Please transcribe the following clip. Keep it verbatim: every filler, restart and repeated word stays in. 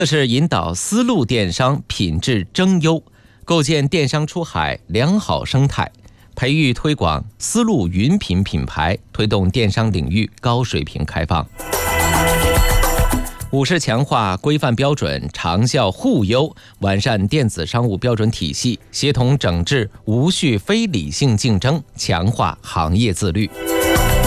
这是引导丝路电商品质争优，构建电商出海良好生态，培育推广丝路云品品牌，推动电商领域高水平开放。五是强化规范标准，长效互优，完善电子商务标准体系，协同整治无序非理性竞争，强化行业自律。